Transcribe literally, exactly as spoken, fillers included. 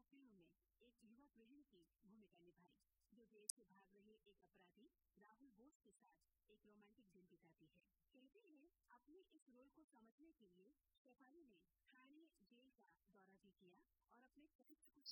Film में एक युवा गृहिणी की भूमिका निभाई जो जेल से भाग रहे एक अपराधी राहुल बोस के साथ एक रोमांटिक दिन बिताती है। कहते हैं अपने इस रोल को समझने के लिए शेफाली ने ठाणे जेल का दौरा भी किया और अपने चरित्र को